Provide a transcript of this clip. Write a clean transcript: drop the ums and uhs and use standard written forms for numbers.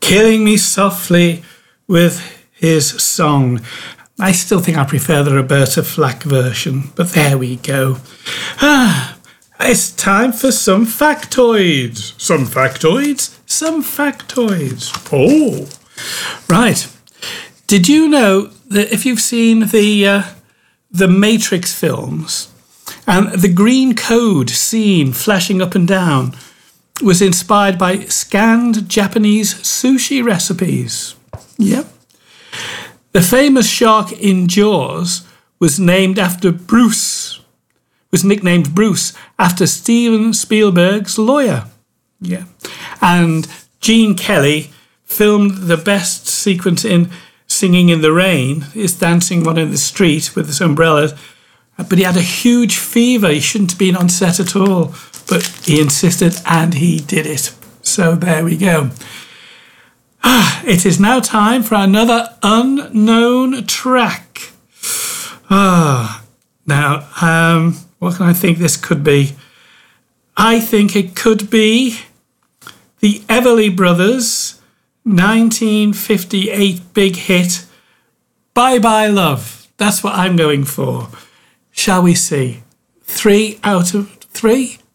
killing me softly with his song. I still think I prefer the Roberta Flack version, but there we go. It's time for some factoids. Some factoids? Some factoids. Oh, right. Did you know that if you've seen the Matrix films, and the green code scene flashing up and down was inspired by scanned Japanese sushi recipes? Yep. The famous shark in Jaws was nicknamed Bruce after Steven Spielberg's lawyer. Yeah. And Gene Kelly filmed the best sequence in Singing in the Rain, is dancing one in the street with his umbrella, but he had a huge fever. He shouldn't have been on set at all, but he insisted and he did it. So there we go. It is now time for another unknown track. Now, what can I think this could be? I think it could be the Everly Brothers' 1958 big hit, Bye Bye Love. That's what I'm going for. Shall we see? 3 out of 3?